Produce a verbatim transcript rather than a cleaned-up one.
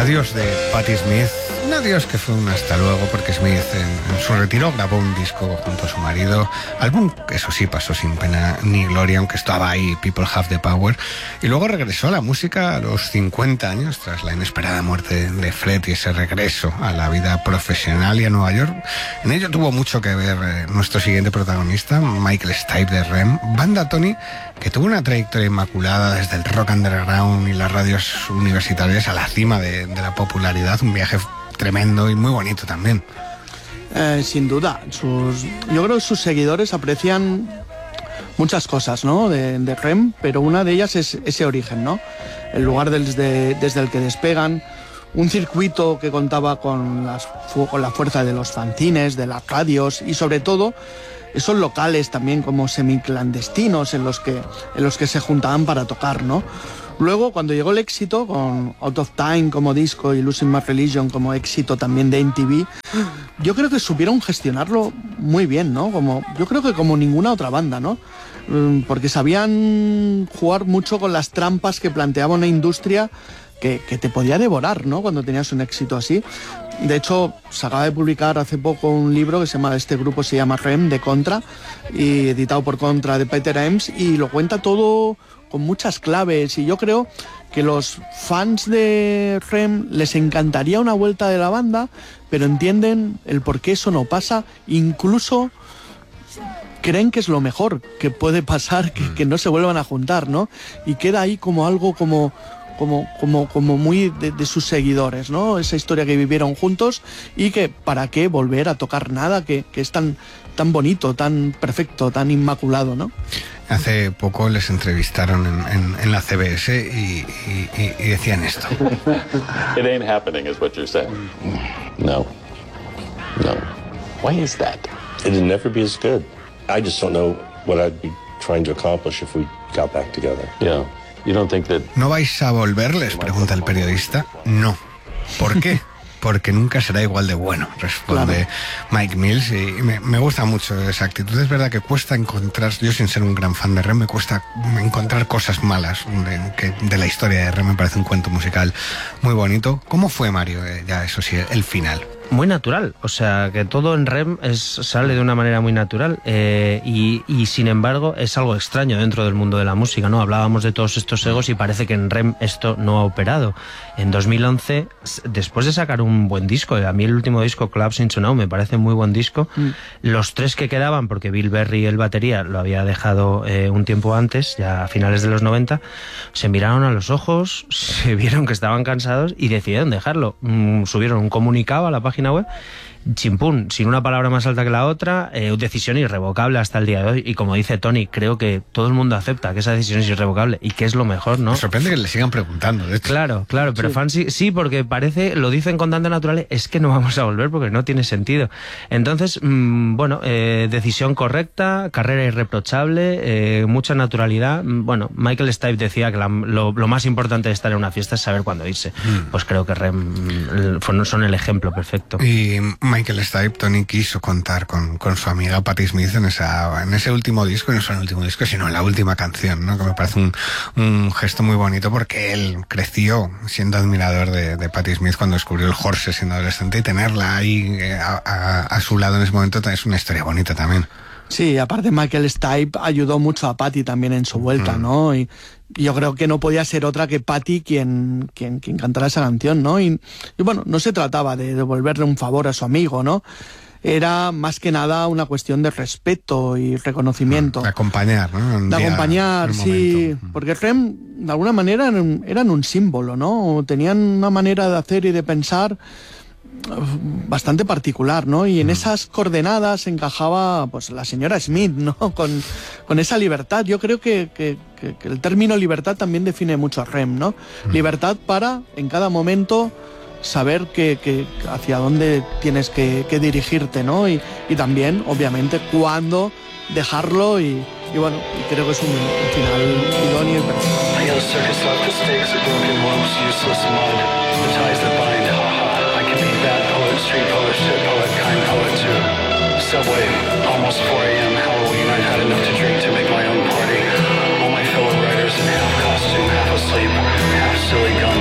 adiós de Patti Smith. Un adiós que fue un hasta luego, porque Smith en, en su retiro grabó un disco junto a su marido, álbum que eso sí pasó sin pena ni gloria, aunque estaba ahí, People Have the Power, y luego regresó a la música a los cincuenta años tras la inesperada muerte de Fred y ese regreso a la vida profesional y a Nueva York. En ello tuvo mucho que ver eh, nuestro siguiente protagonista, Michael Stipe de R E M, banda, Tony, que tuvo una trayectoria inmaculada desde el rock underground y las radios universitarias a la cima de, de la popularidad, un viaje tremendo y muy bonito también. Eh, sin duda, sus, yo creo que sus seguidores aprecian muchas cosas, ¿no?, de, de R E M, pero una de ellas es ese origen, ¿no?, el lugar desde, desde el que despegan, un circuito que contaba con, las, con la fuerza de los fanzines, de las radios y sobre todo esos locales también como semiclandestinos en los que, en los que se juntaban para tocar, ¿no? Luego, cuando llegó el éxito, con Out of Time como disco y Losing My Religion como éxito también de M T V, yo creo que supieron gestionarlo muy bien, ¿no? Como, yo creo que como ninguna otra banda, ¿no? Porque sabían jugar mucho con las trampas que planteaba una industria que, que te podía devorar, ¿no?, cuando tenías un éxito así. De hecho, se acaba de publicar hace poco un libro que se llama, este grupo se llama R E M, de Contra, y editado por Contra, de Peter Ames, y lo cuenta todo con muchas claves, y yo creo que los fans de R E M les encantaría una vuelta de la banda, pero entienden el por qué eso no pasa, incluso creen que es lo mejor que puede pasar, que, que no se vuelvan a juntar, ¿no? Y queda ahí como algo como... Como, como, como muy de, de sus seguidores, ¿no? Esa historia que vivieron juntos y que para qué volver a tocar nada que, que es tan, tan bonito, tan perfecto, tan inmaculado, ¿no? Hace poco les entrevistaron en, en, en la C B S y, y, y decían esto. It ain't happening, is what you're saying. No. No. Why is that? It'd never be as good. I just don't know what I'd be trying to accomplish if we got back together. Yeah. You don't think that... ¿No vais a volver?, les pregunta el periodista. No. ¿Por qué? Porque nunca será igual de bueno, responde, claro, Mike Mills, y me, me gusta mucho esa actitud. Es verdad que cuesta encontrar, yo sin ser un gran fan de R E M, me cuesta encontrar cosas malas de, que de la historia de R E M. Me parece un cuento musical muy bonito. ¿Cómo fue, Mario, eh, ya eso sí, el final? Muy natural, o sea, que todo en R E M es, sale de una manera muy natural, eh, y, y sin embargo es algo extraño dentro del mundo de la música, ¿no? Hablábamos de todos estos egos y parece que en R E M esto no ha operado. En dos mil once, después de sacar un buen disco, a mí el último disco, Collapse Into Now, me parece muy buen disco, mm. los tres que quedaban, porque Bill Berry, el batería, lo había dejado eh, un tiempo antes, ya a finales de los noventa, se miraron a los ojos, se vieron que estaban cansados y decidieron dejarlo. Mm, subieron un comunicado a la página web, chimpún, sin una palabra más alta que la otra, eh, decisión irrevocable hasta el día de hoy. Y como dice Tony, creo que todo el mundo acepta que esa decisión es irrevocable y que es lo mejor, ¿no? Me sorprende que le sigan preguntando, de hecho. Claro, claro, pero sí. fans sí, sí, porque parece, lo dicen con tanta naturalidad, es que no vamos a volver porque no tiene sentido. Entonces, mmm, bueno, eh, decisión correcta, carrera irreprochable, eh, mucha naturalidad. Bueno, Michael Stipe decía que la, lo, lo más importante de estar en una fiesta es saber cuándo irse. Mm. Pues creo que R E M son el ejemplo perfecto. Y Michael Stipe, Tony, quiso contar con, con su amiga Patti Smith en, esa, en ese último disco, y no solo en el último disco, sino en la última canción, ¿no? Que me parece un, un gesto muy bonito, porque él creció siendo admirador de, de Patti Smith cuando descubrió el Horse siendo adolescente, y tenerla ahí a, a, a su lado en ese momento es una historia bonita también. Sí, aparte Michael Stipe ayudó mucho a Patti también en su vuelta, mm. ¿no? Y yo creo que no podía ser otra que Patti quien, quien, quien cantara esa canción, ¿no? Y, y bueno, no se trataba de devolverle un favor a su amigo, ¿no? Era más que nada una cuestión de respeto y reconocimiento. De acompañar, ¿no? Un de día, acompañar, sí. Momento. Porque R E M, de alguna manera, eran, eran un símbolo, ¿no? Tenían una manera de hacer y de pensar bastante particular, ¿no? Y en mm. esas coordenadas encajaba pues la señora Smith, ¿no? Con, con esa libertad. Yo creo que, que, que, que el término libertad también define mucho a R E M, ¿no? Mm. Libertad para, en cada momento, saber que, que hacia dónde tienes que, que dirigirte, ¿no? Y, y también, obviamente, cuándo dejarlo, y, y bueno, y creo que es un, un final idóneo y perfecto. Street poet, shit poet, kind poet too. Subway, almost four a.m. Halloween, I'd had enough to drink to make my own party. All my fellow writers in half costume, half asleep, half silly gun.